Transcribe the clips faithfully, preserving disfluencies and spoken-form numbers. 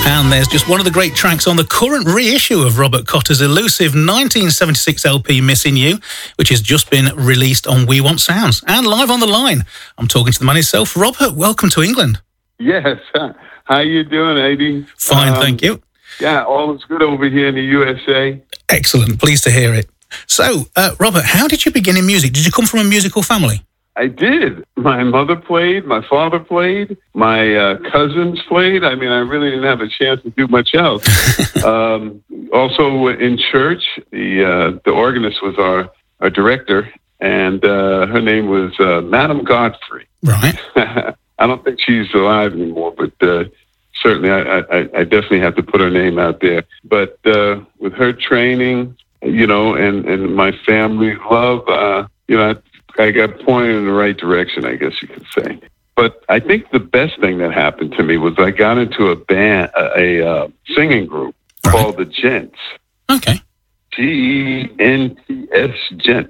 And there's just one of the great tracks on the current reissue of Robert Cotter's elusive nineteen seventy-six L P Missing You, which has just been released on We Want Sounds. And live on the line, I'm talking to the man himself. Robert, welcome to England. Yes. How you doing, Eddie? Fine, um, thank you. Yeah, all is good over here in the U S A. Excellent. Pleased to hear it. So, uh, Robert, how did you begin in music? Did you come from a musical family? I did. My mother played, my father played, my uh, cousins played. I mean, I really didn't have a chance to do much else. um, also in church, the uh, the organist was our, our director, and uh, her name was uh, Madam Godfrey. Right. I don't think she's alive anymore, but uh, certainly I, I, I definitely have to put her name out there. But uh, with her training, you know, and, and my family's love, uh, you know, I, I got pointed in the right direction, I guess you could say. But I think the best thing that happened to me was I got into a band, a, a uh, singing group Right. called the Gents. Okay. G E N T S, Gents.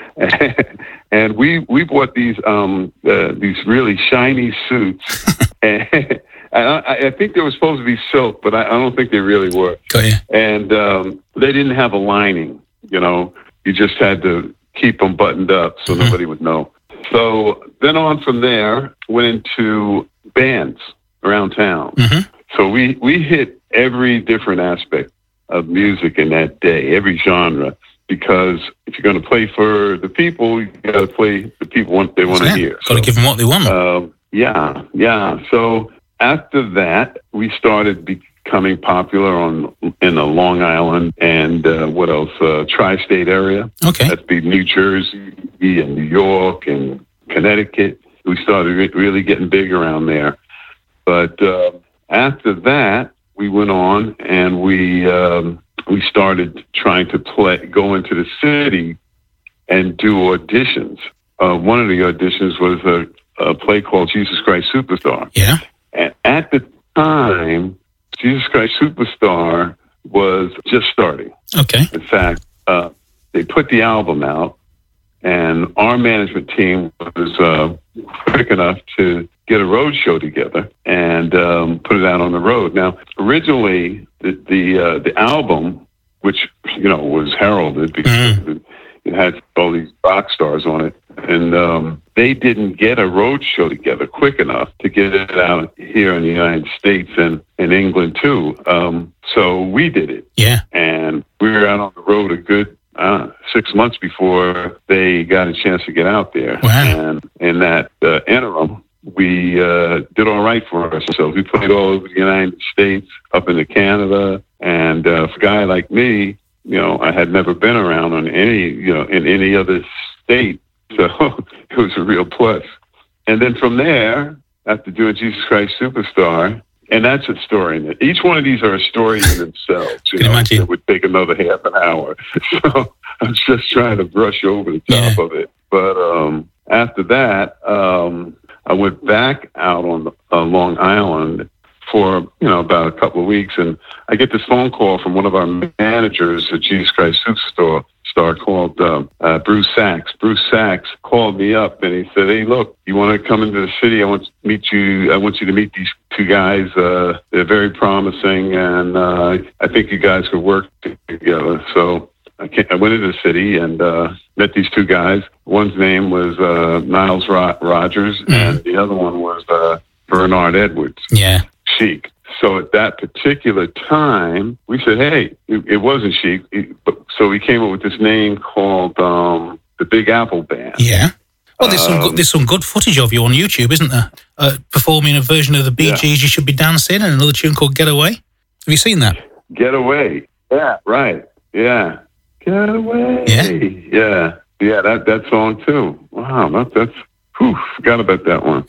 And we we bought these um uh, these really shiny suits, and I, I think they were supposed to be silk, but I, I don't think they really were. Got you. And um, they didn't have a lining. You know, you just had to keep them buttoned up so Mm-hmm. nobody would know. So then on from there, went into bands around town. Mm-hmm. So we, we hit every different aspect of music in that day, every genre, because if you're going to play for the people, you got to play the people what they want to Yeah, hear. got to So, give them what they want. um, yeah, yeah. So after that, we started becoming popular on in the Long Island and uh, what else? Uh, tri-state area. Okay. That'd be New Jersey and New York and Connecticut. We started re- really getting big around there. But uh, after that, we went on and we um, we started trying to play, go into the city and do auditions. Uh, one of the auditions was a, a play called Jesus Christ Superstar. Yeah. And at the time, Jesus Christ Superstar was just starting. Okay. In fact, uh, they put the album out, and our management team was uh, quick enough to get a road show together and um, put it out on the road. Now, originally, the the, uh, the album, which you know was heralded because Mm. it, it had all these rock stars on it, and um, they didn't get a road show together quick enough to get it out here in the United States and in England too. Um, so we did it. Yeah. And we were out on the road a good uh, six months before they got a chance to get out there. Wow. And in that uh, interim, we uh, did all right for ourselves. We played all over the United States, up into Canada. And uh, for a guy like me, you know, I had never been around on any, you know, in any other state. So it was a real plus. And then from there, after doing Jesus Christ Superstar, and that's a story. Each one of these are a story in themselves. You Can know, imagine. it would take another half an hour. So I'm just trying to brush over the top Yeah. of it. But um, after that, um, I went back out on uh, Long Island for, you know, about a couple of weeks. And I get this phone call from one of our managers at Jesus Christ Superstar. Star called uh, uh, Bruce Sachs. Bruce Sachs called me up and he said, "Hey, look, you want to come into the city? I want to meet you. I want you to meet these two guys. Uh, they're very promising, and uh, I think you guys could work together." So I, came, I went into the city and uh, met these two guys. One's name was uh, Niles Ro- Rogers, Mm. and the other one was uh, Bernard Edwards. Yeah. Chic. So at that particular time, we said, "Hey, it, it wasn't Chic." It, but, so we came up with this name called um, the Big Apple Band. Yeah. Well, there's some Um, good, there's some good footage of you on YouTube, isn't there? Uh, performing a version of the Bee Yeah. Gees, "You Should Be Dancing," and another tune called "Get Away." Have you seen that? Get Away. Yeah, right. Yeah. Get Away. Yeah. Yeah. Yeah, that, that song too. Wow, that, that's, whew, forgot about that one.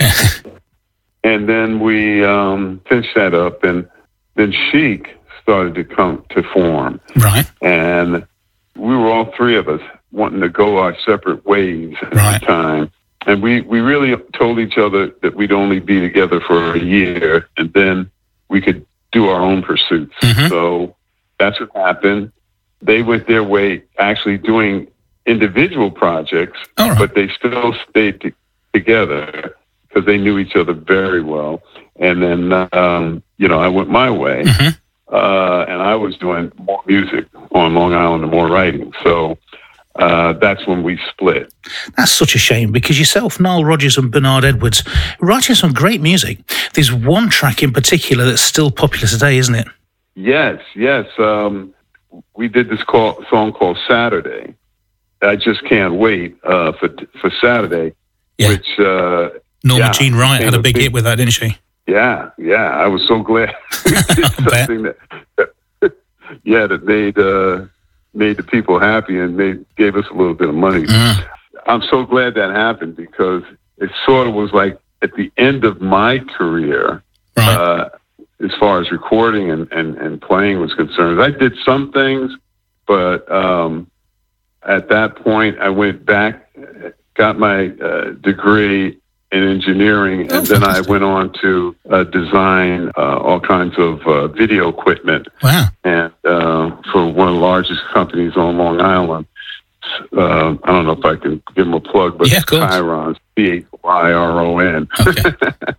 And then we um, finished that up, and then Chic started to come to form. Right. And we were all three of us wanting to go our separate ways at Right. the time. And we, we really told each other that we'd only be together for a year, and then we could do our own pursuits. Mhm. So that's what happened. They went their way actually doing individual projects, All right. but they still stayed t- together because they knew each other very well. And then, um, you know, I went my way. Mm-hmm. Uh, and I was doing more music on Long Island and more writing. So uh, that's when we split. That's such a shame, because yourself, Nile Rodgers and Bernard Edwards, writing some great music. There's one track in particular that's still popular today, isn't it? Yes, yes. Um, we did this call, song called Saturday. I Just Can't Wait uh, for for Saturday, yeah. which... Uh, Norma yeah, Jean Wright had a big, big hit with that, didn't she? Yeah, yeah. I was so glad we did something that, that, yeah, that made uh, made the people happy and made gave us a little bit of money. Mm. I'm so glad that happened, because it sort of was like at the end of my career, right. uh, as far as recording and, and, and playing was concerned. I did some things, but um, at that point, I went back, got my uh, degree in engineering, and oh, then I went on to uh, design uh, all kinds of uh, video equipment. Wow! And uh, for one of the largest companies on Long Island, uh, I don't know if I can give them a plug, but yeah, Chyron, C H Y R O N. Okay.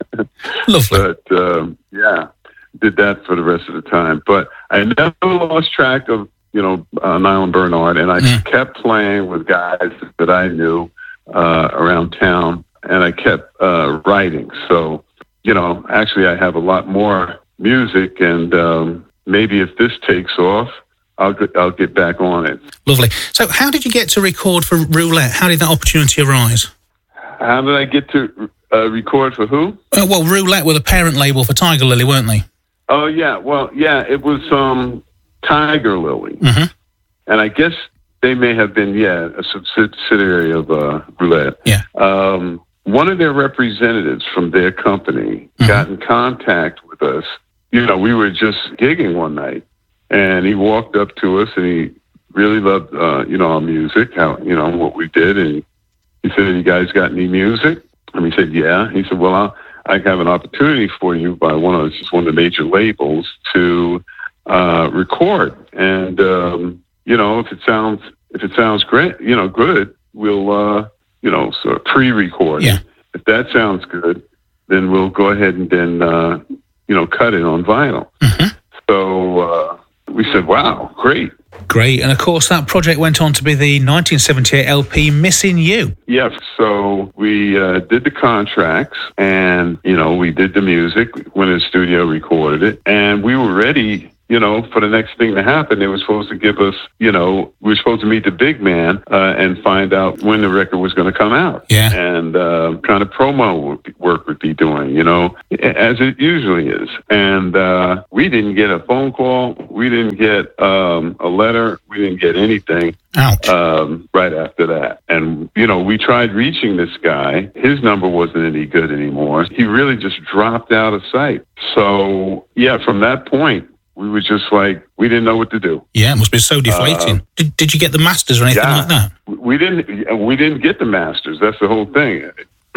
Lovely. But um, yeah, did that for the rest of the time. But I never lost track of you know uh, Nile and Bernard, and I mm. kept playing with guys that I knew uh, around town. And I kept uh, writing. So, you know, actually I have a lot more music, and um, maybe if this takes off, I'll get, I'll get back on it. Lovely. So how did you get to record for Roulette? How did that opportunity arise? How did I get to uh, record for who? Uh, well, Roulette were the parent label for Tiger Lily, weren't they? Oh, yeah. Well, yeah, it was um, Tiger Lily. Mm-hmm. And I guess they may have been, yeah, a subsidiary of uh, Roulette. Yeah. Um, One of their representatives from their company mm-hmm. got in contact with us. You know, we were just gigging one night, and he walked up to us, and he really loved, uh, you know, our music, how, you know, what we did. And he said, "You guys got any music?" And we said, "Yeah." He said, "Well, I'll, I have an opportunity for you by one of just one of the major labels to uh, record, and um, you know, if it sounds if it sounds great, you know, good, we'll." Uh, you know, sort of pre-recording. Yeah. If that sounds good, then we'll go ahead and then, uh, you know, cut it on vinyl. Mm-hmm. So uh, we said, wow, great. Great. And of course, that project went on to be the nineteen seventy-eight L P Missing You. Yes. So we uh, did the contracts, and, you know, we did the music, went in the studio, recorded it, and we were ready, you know, for the next thing to happen. They were supposed to give us, you know, we were supposed to meet the big man uh, and find out when the record was going to come out. Yeah. And uh, kind of promo work would be doing, you know, as it usually is. And uh, we didn't get a phone call. We didn't get um, a letter. We didn't get anything. Ouch. Um, right after that. And, you know, we tried reaching this guy. His number wasn't any good anymore. He really just dropped out of sight. So, yeah, from that point, we were just like, we didn't know what to do. Yeah, it must be so deflating. Uh, did, did you get the masters or anything yeah, like that? We didn't. We didn't get the masters. That's the whole thing.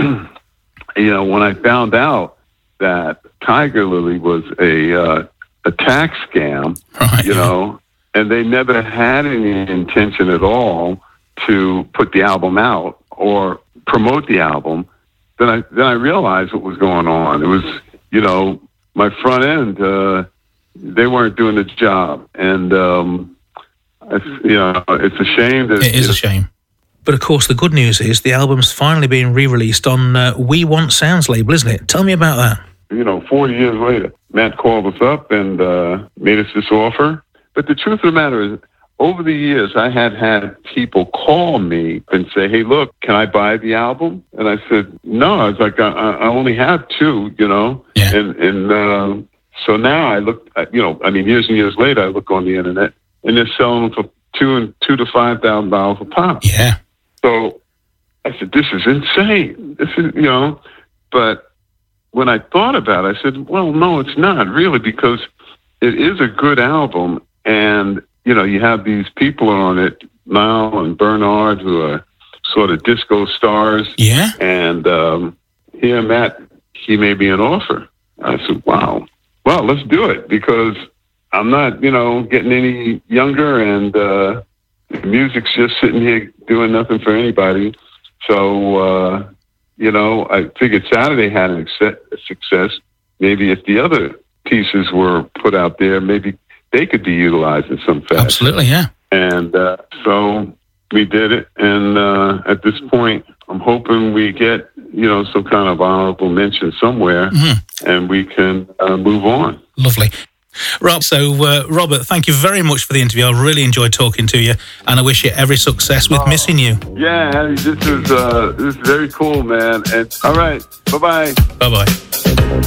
You know, when I found out that Tiger Lily was a uh, a tax scam, right, you yeah. know, and they never had any intention at all to put the album out or promote the album, then I then I realized what was going on. It was, you know, my front end. Uh, They weren't doing the job, and um, it's, you know, it's a shame that it is a shame. But of course, the good news is the album's finally being re-released on uh, We Want Sounds label, isn't it? Tell me about that. You know, forty years later, Matt called us up and uh, made us this offer. But the truth of the matter is, over the years, I had had people call me and say, "Hey, look, can I buy the album?" And I said, "No." I was like, "I, I only have two, you know," yeah. and and. Uh, So now I look, you know, I mean, years and years later, I look on the internet, and they're selling for two and two to five thousand dollars a pop. Yeah. So I said, "This is insane." This is, you know, but when I thought about it, I said, "Well, no, it's not really, because it is a good album, and you know, you have these people on it, Nile and Bernard, who are sort of disco stars. Yeah. And um, here, Matt, he made me an offer." I said, "Wow. Well, let's do it, because I'm not, you know, getting any younger, and uh, the music's just sitting here doing nothing for anybody." So, uh, you know, I figured Saturday had a success. maybe if the other pieces were put out there, maybe they could be utilized in some fashion. Absolutely, yeah. And uh, so we did it. And uh, at this point, I'm hoping we get, you know, some kind of honorable mention somewhere, mm-hmm. and we can uh, move on. Lovely. Rob, so uh, Robert, thank you very much for the interview. I really enjoyed talking to you, and I wish you every success with oh, Missing You. Yeah, this is uh, this is very cool, man. And all right, bye bye. Bye bye.